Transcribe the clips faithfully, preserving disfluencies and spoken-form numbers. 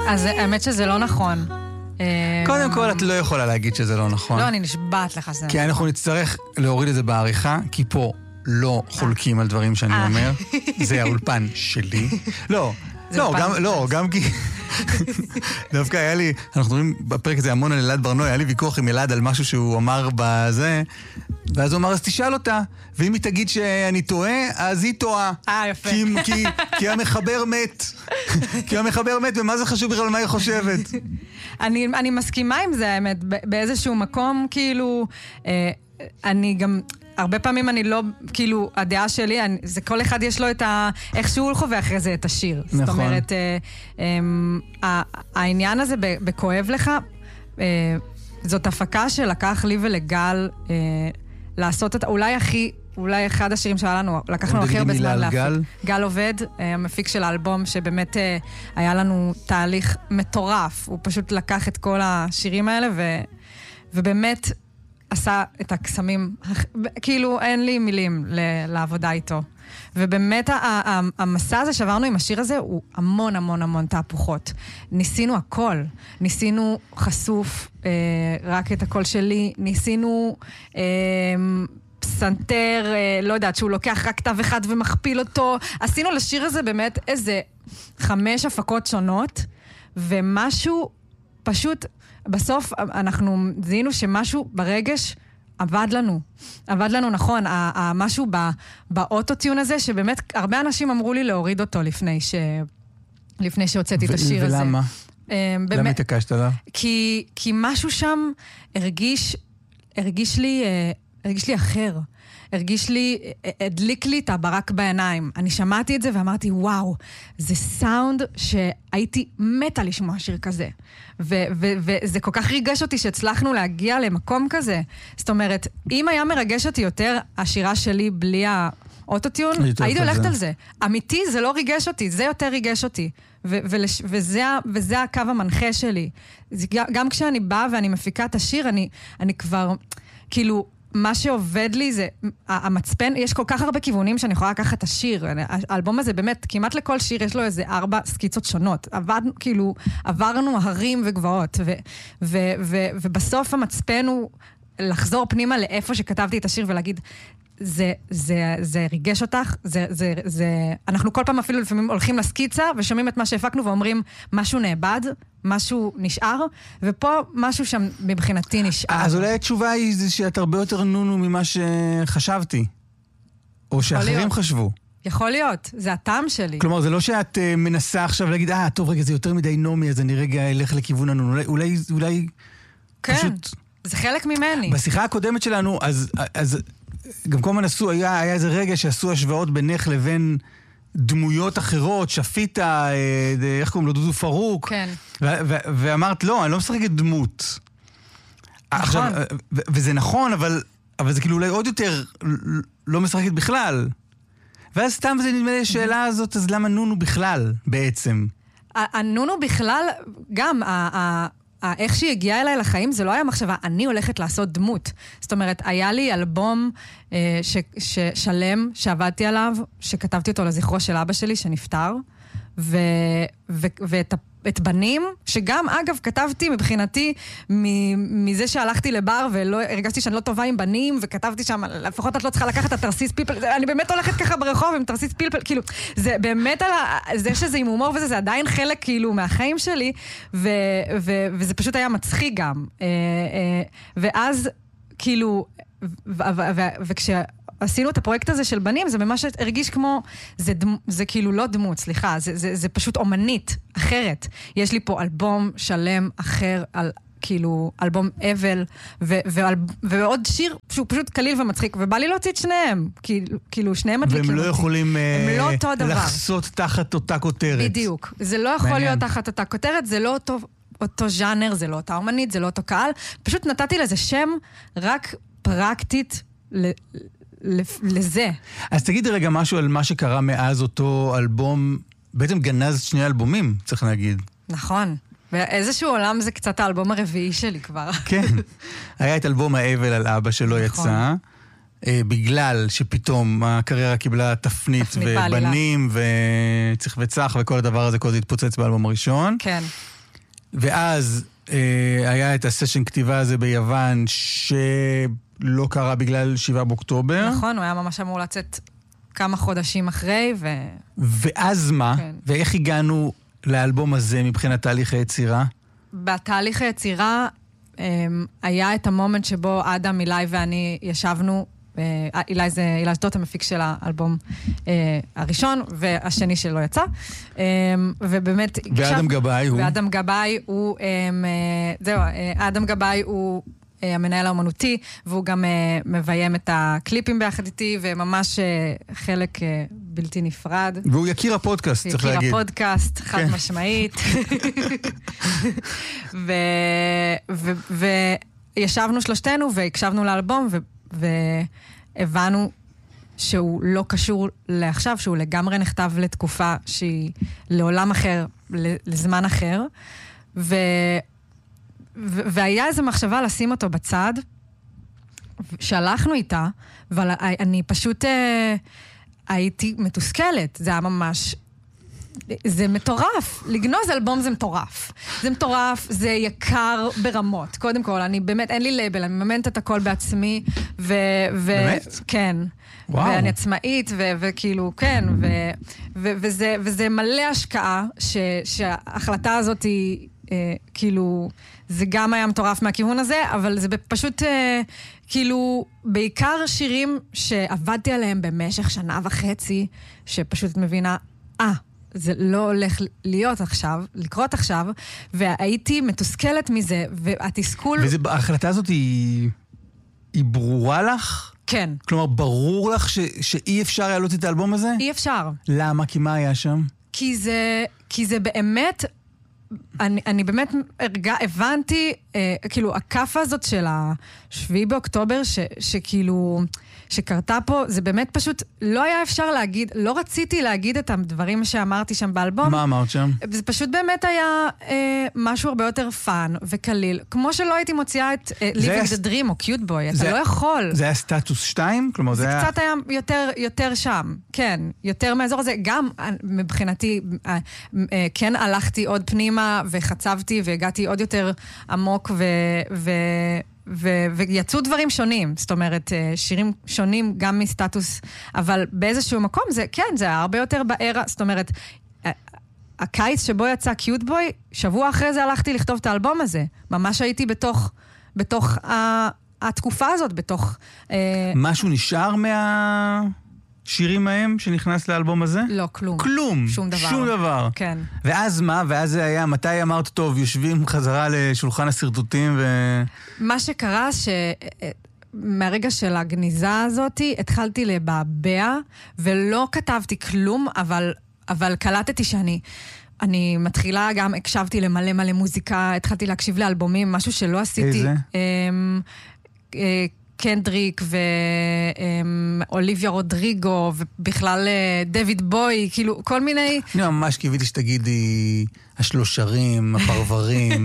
אז האמת שזה לא נכון. קודם כל, את לא יכולה להגיד שזה לא נכון. לא, אני נשבעת לך שזה נכון. כי אנחנו נצטרך להוריד את זה בעריכה, כי פה לא חולקים על דברים שאני אומר. זה האולפן שלי. לא, לא, גם, לא, גם כי... דווקא היה לי, אנחנו מדברים בפרק הזה המון על אלעד ברנועי, היה לי ויכוח עם אלעד על משהו שהוא אמר בזה, ואז הוא אמר, אז תשאל אותה, ואם היא תגיד שאני טועה, אז היא טועה. אה, יפה. כי, כי, כי המחבר מת. כי המחבר מת, ומה זה חשוב בכלל מה היא חושבת? אני, אני מסכימה עם זה, האמת, באיזשהו מקום, כאילו, אה, אני גם... הרבה פעמים אני לא, כאילו, הדעה שלי, אני, זה כל אחד יש לו את ה... איך שהוא חווה אחרי זה את השיר. נכון. זאת אומרת, אה, אה, העניין הזה בכואב לך, אה, זאת הפקה שלקח לי ולגל אה, לעשות את... אולי הכי... אולי אחד השירים שהיה לנו, לקחנו הכי הרבה זמן להפיק. גל? גל עובד, המפיק של האלבום, שבאמת היה לנו תהליך מטורף. הוא פשוט לקח את כל השירים האלה, ו, ובאמת עשה את הקסמים. כאילו, אין לי מילים לעבודה איתו. ובאמת המסע הזה שעברנו עם השיר הזה, הוא המון המון המון תהפוכות. ניסינו הכל. ניסינו חשוף, רק את הקול שלי. ניסינו... פסנתר, לא יודעת, שהוא לוקח רק כתב אחד ומכפיל אותו. עשינו לשיר הזה באמת איזה חמש הפקות שונות, ומשהו פשוט, בסוף אנחנו זיהינו שמשהו ברגש עבד לנו. עבד לנו נכון, המשהו באוטוטיון הזה, שבאמת הרבה אנשים אמרו לי להוריד אותו לפני ש... לפני שהוצאתי את השיר הזה. ולמה? למה התעקשת עליו? כי, כי משהו שם הרגיש, הרגיש לי... הרגיש לי אחר. הרגיש לי, הדליק לי את הברק בעיניים. אני שמעתי את זה ואמרתי, וואו, זה סאונד שהייתי מתה לשמוע שיר כזה. ו- ו- וזה כל כך ריגש אותי שהצלחנו להגיע למקום כזה. זאת אומרת, אם היה מרגש אותי יותר השירה שלי בלי האוטוטיון, הייתי הולכת על זה. אמיתי, זה לא ריגש אותי, זה יותר ריגש אותי. ו- ו- וזה, וזה הקו המנחה שלי. גם כשאני באה ואני מפיקה את השיר, אני, אני כבר, כאילו, מה שעובד לי זה, המצפן, יש כל כך הרבה כיוונים שאני יכולה לקחת את השיר. האלבום הזה באמת, כמעט לכל שיר יש לו איזה ארבע סקיצות שונות. עבדנו, כאילו, עברנו הרים וגבעות, ו, ו, ו, ובסוף המצפן הוא לחזור פנימה לאיפה שכתבתי את השיר ולהגיד, זה, זה, זה ריגש אותך, זה, זה, זה, אנחנו כל פעם אפילו לפעמים הולכים לסקיצה ושומעים את מה שהפקנו ואומרים, משהו נאבד, משהו נשאר, ופה משהו שם מבחינתי נשאר. אז אולי התשובה היא זה שאת הרבה יותר נונו ממה שחשבתי, או שאחרים חשבו. יכול להיות, זה הטעם שלי. כלומר, זה לא שאת uh, מנסה עכשיו להגיד, אה, טוב, רגע, זה יותר מדי נומי, אז אני רגע אלך לכיוון הנונו. אולי, אולי, אולי כן, פשוט... זה חלק ממני. בשיחה הקודמת שלנו, אז... אז גם כל מה נסו, היה, היה איזה רגע שעשו השוואות בינך לבין דמויות אחרות, שפיטה, איך קוראים לו, דודו פרוק. כן. ו- ו- ואמרת, לא, אני לא משחקת דמות. נכון. עכשיו, ו- וזה נכון, אבל, אבל זה כאילו אולי עוד יותר לא משחקת בכלל. ואז סתם זה נדמה לי השאלה הזאת, אז למה נונו בכלל בעצם? הנונו בכלל, גם ה... ה- איך שהיא הגיעה אליי לחיים, זה לא היה מחשבה, אני הולכת לעשות דמות. זאת אומרת, היה לי אלבום אה, ש, ש, שלם שעבדתי עליו, שכתבתי אותו לזכרו של אבא שלי שנפטר, ו, ו, ואת את בנים, שגם אגב כתבתי מבחינתי מזה שהלכתי לבר ולא הרגשתי שאני לא טובה עם בנים, וכתבתי שם, לפחות את לא צריכה לקחת את התרסיס פלפל, אני באמת הולכת ככה ברחוב עם תרסיס פלפל, כאילו, זה באמת על ה... זה שזה עם הומור וזה, זה עדיין חלק כאילו מהחיים שלי, ו, ו, וזה פשוט היה מצחיק גם. ואז כאילו, ו, ו, ו, וכש... עשינו את הפרויקט הזה של בנים, זה ממש הרגיש כמו, זה, דמ, זה כאילו לא דמות, סליחה, זה, זה, זה פשוט אומנית, אחרת. יש לי פה אלבום שלם אחר, על, כאילו, אלבום אבל, ו, ועל, ועוד שיר שהוא פשוט קליל ומצחיק, ובא לי להוציא את שניהם, כאילו, כאילו שניהם מדליקים אותי. והם לא יכולים לא אותו דבר. לחסות תחת אותה כותרת. בדיוק. זה לא יכול להיות תחת אותה כותרת, זה לא אותו, אותו ז'אנר, זה לא אותה אומנית, זה לא אותו קהל. פשוט נתתי לזה שם רק פרקטית ל... לזה. אז תגידי רגע משהו על מה שקרה מאז אותו אלבום, בעצם גנז שני אלבומים, צריך להגיד. נכון. באיזשהו עולם זה קצת האלבום הרביעי שלי כבר. כן. היה את אלבום האבל על אבא שלא יצא, בגלל שפתאום הקריירה קיבלה תפנית ובנים וצריך וצח וכל הדבר הזה כל זה התפוצץ באלבום הראשון. כן. ואז אה, היה את הסשן כתיבה הזה ביוון, שלא קרה בגלל שבעה באוקטובר. נכון, הוא היה ממש אמור לצאת כמה חודשים אחרי, ו... ואז מה? כן. ואיך הגענו לאלבום הזה מבחינת תהליך היצירה? בתהליך היצירה היה את המומנט שבו אדם, אילי ואני ישבנו, אילי זה אילי אשדות המפיק של האלבום הראשון, והשני שלו יצא. ובאמת... ואדם גבאי הוא? ואדם גבאי הוא... זהו, אדם גבאי הוא... המנהל האומנותי, והוא גם uh, מביים את הקליפים ביחד איתי, וממש uh, חלק uh, בלתי נפרד. והוא יכיר הפודקאסט, צריך להגיד. יכיר הפודקאסט, חד כן. משמעית. וישבנו ו- ו- שלושתנו, והקשבנו לאלבום, ו- והבנו שהוא לא קשור לעכשיו, שהוא לגמרי נכתב לתקופה שהיא לעולם אחר, לזמן אחר, ו... והיה איזו מחשבה לשים אותו בצד, שהלכנו איתה, אבל אני פשוט אה, הייתי מתוסכלת, זה היה ממש, זה מטורף, לגנוז אלבום זה מטורף, זה מטורף, זה יקר ברמות, קודם כל, אני באמת, אין לי לייבל, אני מממנת את הכל בעצמי, ו... ו באמת? כן. וואו. ואני עצמאית, ו- וכאילו, כן, ו- ו- וזה, וזה מלא השקעה, ש- שההחלטה הזאת היא, אה, כאילו, זה גם היה מטורף מהכיוון הזה, אבל זה פשוט, אה, כאילו, בעיקר שירים שעבדתי עליהם במשך שנה וחצי, שפשוט מבינה, אה, זה לא הולך להיות עכשיו, לקרות עכשיו, והייתי מתוסכלת מזה, והתסכול... וההחלטה הזאת היא, היא ברורה לך? כן. כלומר, ברור לך ש, שאי אפשר להעלות את האלבום הזה? אי אפשר. למה? כי מה היה שם? כי זה, כי זה באמת, אני, אני באמת הרגע, הבנתי, אה, כאילו, הקפה הזאת של השביעי באוקטובר, ש, שכאילו, שקרתה פה, זה באמת פשוט, לא היה אפשר להגיד, לא רציתי להגיד את הדברים שאמרתי שם באלבום. מה אמרת שם? זה פשוט באמת היה אה, משהו הרבה יותר פאן וקליל. כמו שלא הייתי מוציאה את אה, Living the Dream או Cute Boy, אתה לא יכול. זה היה סטטוס שתיים? כלומר, זה, זה היה... קצת היה יותר, יותר שם, כן, יותר מהאזור הזה. גם מבחינתי, אה, אה, כן הלכתי עוד פנימה וחצבתי והגעתי עוד יותר עמוק ו... ו ו- ויצאו דברים שונים, זאת אומרת, שירים שונים גם מסטטוס, אבל באיזשהו מקום זה, כן, זה היה הרבה יותר בערה, זאת אומרת, הקיץ שבו יצא קיוט בוי, שבוע אחרי זה הלכתי לכתוב את האלבום הזה, ממש הייתי בתוך, בתוך ה- התקופה הזאת, בתוך... משהו נשאר מה... שירים מהם שנכנס לאלבום הזה? לא, כלום. כלום. שום דבר. שום דבר. כן. ואז מה? ואז זה היה, מתי אמרת, טוב, יושבים חזרה לשולחן הסרטוטים ו... מה שקרה ש... מהרגע של הגניזה הזאת, התחלתי לבעבע, ולא כתבתי כלום, אבל, אבל קלטתי שאני... אני מתחילה גם, הקשבתי למלא מלא מוזיקה, התחלתי להקשיב לאלבומים, משהו שלא עשיתי. איזה? אמ, אה, קנדריק ואוליביה רודריגו, ובכלל דויד בוי, כאילו כל מיני... אני ממש קיוויתי שתגידי השלושרים, הפרברים,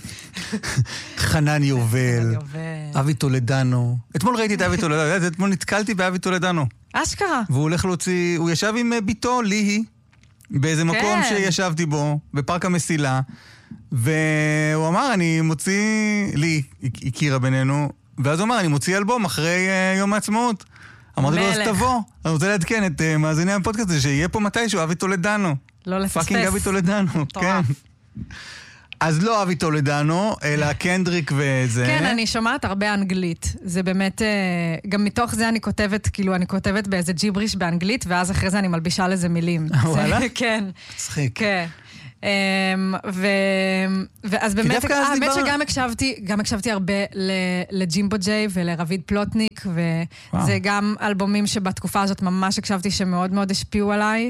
חנן יובל, אבי טולדנו. אתמול ראיתי את אבי טולדנו, אתמול נתקלתי באבי טולדנו. אשכרה. והוא הולך להוציא, הוא ישב עם ביתו, ליהי, באיזה מקום שישבתי בו, בפארק המסילה, והוא אמר, אני מוציא, לי, הכירה בינינו, ואז הוא אמר, אני מוציא אלבום אחרי uh, יום העצמאות. אמרתי לו, אז תבוא. אני רוצה לעדכן את uh, מאזיני הפודקאסט הזה, שיהיה פה מתישהו, אבי טולדנו. לא לפספס. פאקינג אבי טולדנו, כן. אז לא אבי טולדנו, אלא קנדריק וזה. כן, אני שומעת הרבה אנגלית. זה באמת, uh, גם מתוך זה אני כותבת, כאילו, אני כותבת באיזה ג'יבריש באנגלית, ואז אחרי זה אני מלבישה לזה מילים. וואלה? כן. צחיק. כן. ו... ואז באמת, האמת שגם הקשבתי, גם הקשבתי הרבה לג'ימבו ג'יי ולרביד פלוטניק, וזה גם אלבומים שבתקופה הזאת ממש הקשבתי שמאוד מאוד השפיעו עליי.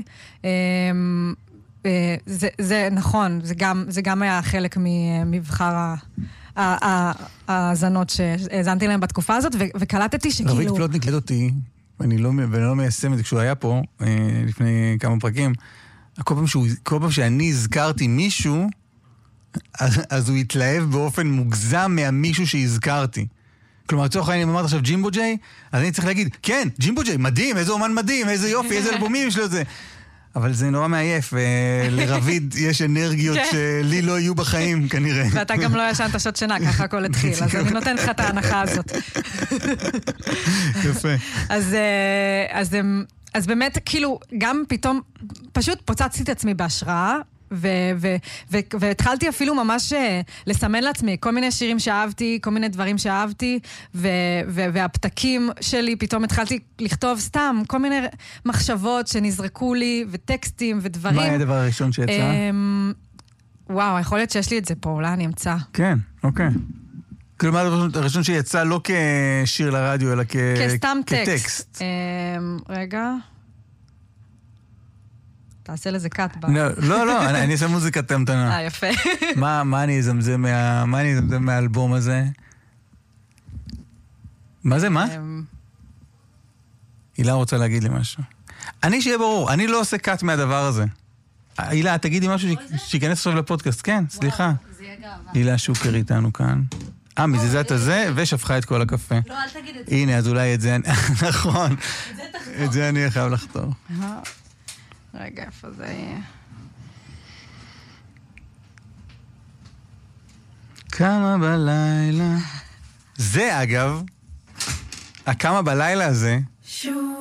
זה, זה נכון, זה גם, זה גם היה חלק ממבחר ההאזנות שהאזנתי להם בתקופה הזאת, וקלטתי שכאילו... רביד פלוטניק ליד אותי, ואני לא, ואני לא מיישם את זה כשהוא היה פה, לפני כמה פרקים, כל פעם, שהוא, כל פעם שאני הזכרתי מישהו, אז, אז הוא התלהב באופן מוגזם מהמישהו שהזכרתי. כלומר, לצורך העניין, אם אמרת עכשיו ג'ימבו ג'יי, אז אני צריך להגיד, כן, ג'ימבו ג'יי, מדהים, איזה אומן מדהים, איזה יופי, איזה אלבומים יש לו זה. אבל זה נורא מעייף, ולרביד יש אנרגיות שלי לא יהיו בחיים, כנראה. ואתה גם לא ישנת שעות שינה, ככה הכל התחיל, אז אני נותן לך את ההנחה הזאת. יפה. אז, אז, אז באמת, כאילו, גם פתאום, פשוט פוצצתי את עצמי בהשראה, ו- ו- ו- והתחלתי אפילו ממש לסמן לעצמי כל מיני שירים שאהבתי, כל מיני דברים שאהבתי, ו- ו- והפתקים שלי, פתאום התחלתי לכתוב סתם כל מיני מחשבות שנזרקו לי, וטקסטים ודברים. מה היה הדבר הראשון שיצא? וואו, יכול להיות שיש לי את זה פה, אולי אני אמצא. כן, אוקיי. כלומר, הראשון שיצא לא כשיר לרדיו, אלא כסתם כטקסט. רגע. תעשה לזה קאט בה. לא, לא, אני אעשה מוזיקת המתנה. אה, יפה. מה אני אזמזם מהאלבום הזה? מה זה, מה? הילה רוצה להגיד לי משהו. אני, שיהיה ברור, אני לא עושה קאט מהדבר הזה. הילה, תגידי משהו שיכנס עכשיו לפודקאסט. כן, סליחה. הילה שוקר איתנו כאן. אה, מזיזת הזה, ושפכה את כל הקפה. לא, אל תגיד את זה. הנה, אז אולי את זה... נכון. את זה אני חייב לחתור. רגע, איפה זה יהיה? כמה בלילה... זה, אגב, הכמה בלילה הזה... שוב